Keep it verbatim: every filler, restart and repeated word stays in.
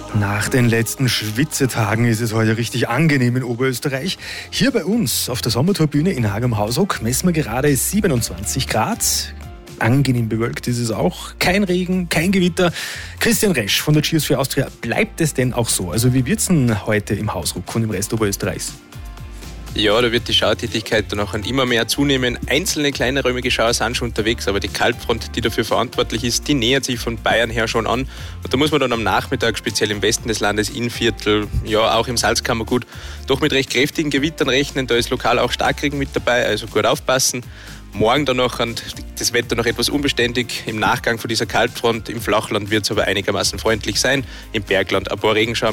Nach den letzten Schwitzetagen ist es heute richtig angenehm in Oberösterreich. Hier bei uns auf der Sommertourbühne in Haag am Hausruck messen wir gerade siebenundzwanzig Grad. Angenehm bewölkt ist es auch. Kein Regen, kein Gewitter. Christian Resch von der Cheers for Austria, bleibt es denn auch so? Also wie wird es denn heute im Hausruck und im Rest Oberösterreichs? Ja, da wird die Schautätigkeit dann auch immer mehr zunehmen. Einzelne kleine räumige Schauer sind schon unterwegs, aber die Kaltfront, die dafür verantwortlich ist, die nähert sich von Bayern her schon an. Und da muss man dann am Nachmittag, speziell im Westen des Landes, Innviertel, ja auch im Salzkammergut, doch mit recht kräftigen Gewittern rechnen. Da ist lokal auch Starkregen mit dabei, also gut aufpassen. Morgen dann noch das Wetter noch etwas unbeständig. Im Nachgang von dieser Kaltfront im Flachland wird es aber einigermaßen freundlich sein. Im Bergland ein paar Regenschauer